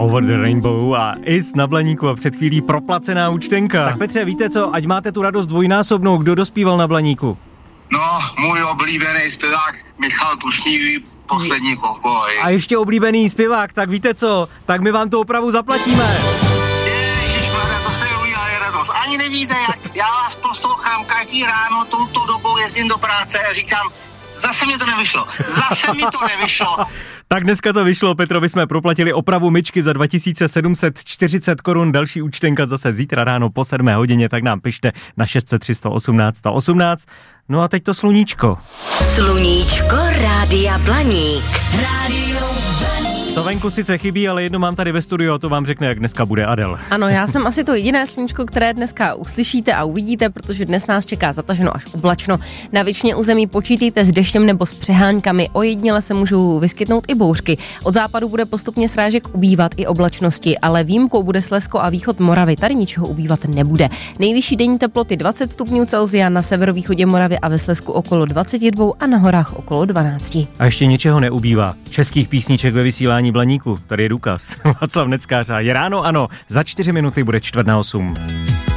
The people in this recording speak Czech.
Over the Rainbow a Is na Blaníku a před chvílí proplacená účtenka. Tak Petře, víte co, ať máte tu radost dvojnásobnou, kdo dospíval na Blaníku? No, můj oblíbený zpěvák Michal Tučný, Poslední kovboj. A ještě oblíbený zpěvák, tak víte co, tak my vám tu opravu zaplatíme. Ježišmarja, to se udělá radost. Ani nevíte, jak já vás poslouchám každý ráno, touto dobou jezdím do práce a říkám, zase mi to nevyšlo. Tak dneska to vyšlo, Petrovi jsme proplatili opravu myčky za 2740 korun, další účtenka zase zítra ráno po 7 hodině, tak nám pište na 600 318 118. No a teď to sluníčko. Sluníčko Rádia Blaník. Rádio Blaník. To venku sice chybí, ale jedno mám tady ve studiu a to vám řekne, jak dneska bude Adel. Ano, já jsem asi to jediné sluníčko, které dneska uslyšíte a uvidíte, protože dnes nás čeká zataženo až oblačno. Na většině území počítejte s deštěm nebo s přeháňkami, ojediněle se můžou vyskytnout i bouřky. Od západu bude postupně srážek ubývat i oblačnosti, ale výjimkou bude Slezsko a východ Moravy. Tady ničeho ubývat nebude. Nejvyšší denní teploty 20 stupňů Celsia, na severovýchodě Moravy a ve Slezsku okolo 22 a na horách okolo 12. A ještě něčeho neubývá. Českých písniček ve vysílání Blaníku. Tady je důkaz. Václav Neckář. Je ráno, ano. Za 4 minuty bude 7:45.